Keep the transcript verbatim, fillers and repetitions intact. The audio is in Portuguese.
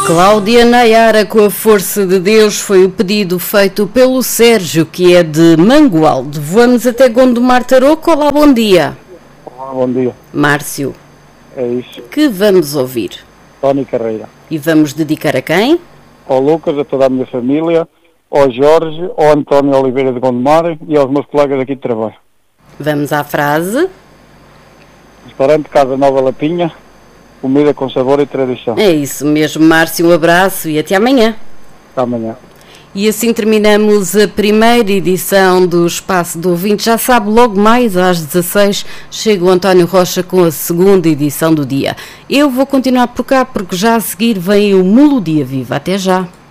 Cláudia Nayara, com a força de Deus, foi o pedido feito pelo Sérgio, que é de Mangualde. Voamos até Gondomar Tarouco. Olá, bom dia. Olá, bom dia. Márcio. É isso. Que vamos ouvir? Tony Carreira. E vamos dedicar a quem? Ao Lucas, a toda a minha família, ao Jorge, ao António Oliveira de Gondomar e aos meus colegas aqui de trabalho. Vamos à frase. Restaurante Casa Nova Lapinha, comida com sabor e tradição. É isso mesmo, Márcio, um abraço e até amanhã. Até amanhã. E assim terminamos a primeira edição do Espaço do Ouvinte. Já sabe, logo mais às dezasseis chega o António Rocha com a segunda edição do dia. Eu vou continuar por cá porque já a seguir vem o Melodia Viva. Até já.